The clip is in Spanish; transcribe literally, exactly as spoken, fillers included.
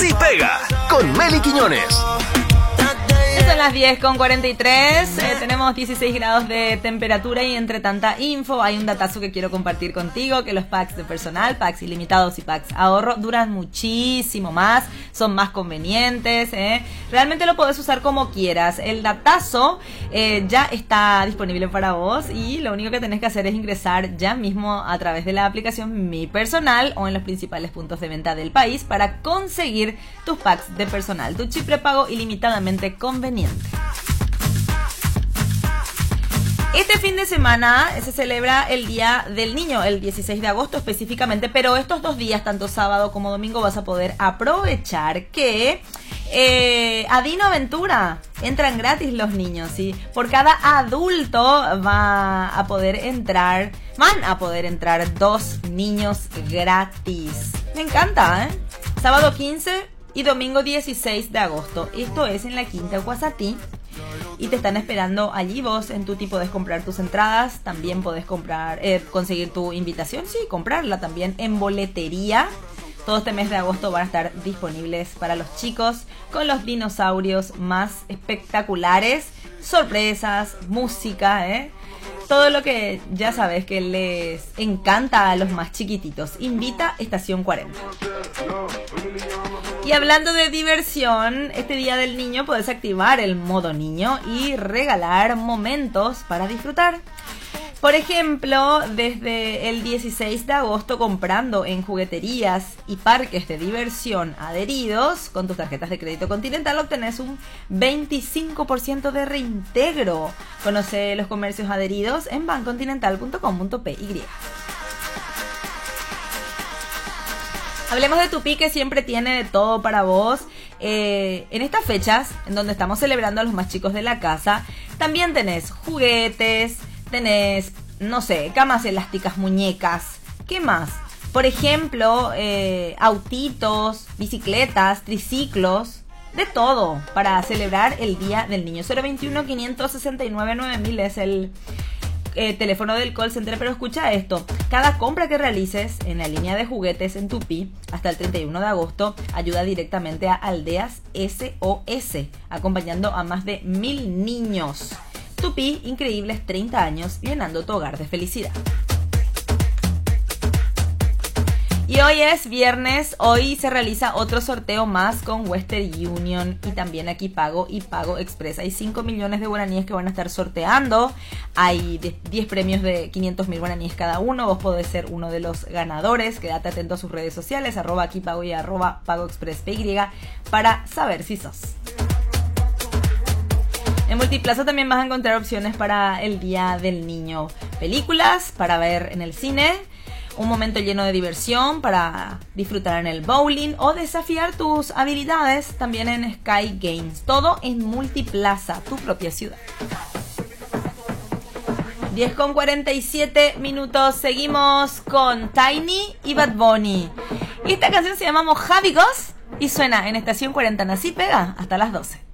y Pega con Meli Quiñones. Son las diez con cuarenta y tres, eh, tenemos dieciséis grados de temperatura y entre tanta info hay un datazo que quiero compartir contigo, que los packs de personal, packs ilimitados y packs ahorro duran muchísimo más, son más convenientes, eh. realmente lo podés usar como quieras. El datazo eh, ya está disponible para vos y lo único que tenés que hacer es ingresar ya mismo a través de la aplicación Mi Personal o en los principales puntos de venta del país para conseguir tus packs de personal, tu chip prepago ilimitadamente conveniente. Este fin de semana se celebra el Día del Niño, el dieciséis de agosto específicamente, pero estos dos días, tanto sábado como domingo, vas a poder aprovechar que eh, a Dino Aventura entran gratis los niños, ¿sí? Por cada adulto va a poder entrar, van a poder entrar dos niños gratis. Me encanta, ¿eh? Sábado quince y domingo dieciséis de agosto. Esto es en la Quinta Guasatí y te están esperando allí. Vos en tu tipo podés comprar tus entradas, también podés comprar, eh, conseguir tu invitación, sí, comprarla también en boletería. Todo este mes de agosto van a estar disponibles para los chicos con los dinosaurios más espectaculares, sorpresas, música, ¿eh? Todo lo que ya sabes que les encanta a los más chiquititos. Invita Estación cuarenta. Y hablando de diversión, este Día del Niño puedes activar el modo niño y regalar momentos para disfrutar. Por ejemplo, desde el dieciséis de agosto comprando en jugueterías y parques de diversión adheridos con tus tarjetas de crédito Continental obtenés un veinticinco por ciento de reintegro. Conoce los comercios adheridos en bancontinental punto com punto p y. Hablemos de Tupi, que siempre tiene de todo para vos. Eh, en estas fechas, en donde estamos celebrando a los más chicos de la casa, también tenés juguetes, tenés, no sé, camas elásticas, muñecas. ¿Qué más? Por ejemplo, eh, autitos, bicicletas, triciclos, de todo para celebrar el Día del Niño. cero veintiuno, quinientos sesenta y nueve, nueve mil es el Eh, teléfono del call center, pero escucha esto: cada compra que realices en la línea de juguetes en Tupi hasta el treinta y uno de agosto ayuda directamente a Aldeas S O S, acompañando a más de mil niños. Tupi, increíbles treinta años llenando tu hogar de felicidad. Y hoy es viernes, hoy se realiza otro sorteo más con Western Union y también aquí Pago y Pago Express. Hay cinco millones de guaraníes que van a estar sorteando, hay diez premios de quinientos mil guaraníes cada uno. Vos podés ser uno de los ganadores. Quédate atento a sus redes sociales, arroba aquí Pago y arroba Pago Express P Y, para saber si sos. En Multiplaza también vas a encontrar opciones para el Día del Niño, películas para ver en el cine, un momento lleno de diversión para disfrutar en el bowling o desafiar tus habilidades también en Sky Games. Todo en Multiplaza, tu propia ciudad. diez con cuarenta y siete minutos. Seguimos con Tiny y Bad Bunny. Y esta canción se llama Mojave Ghost y suena en Estación cuarenta. Nací Pega hasta las doce.